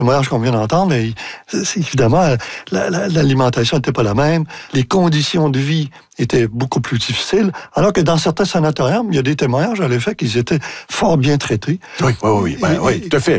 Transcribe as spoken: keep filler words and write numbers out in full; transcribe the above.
témoignage qu'on vient d'entendre, et c'est, évidemment, la, la, l'alimentation n'était pas la même, les conditions de vie étaient beaucoup plus difficiles, alors que dans certains sanatoriums, il y a des témoignages à l'effet qu'ils étaient fort bien traités. Oui, oui, oui, ben, et, oui, tout à fait.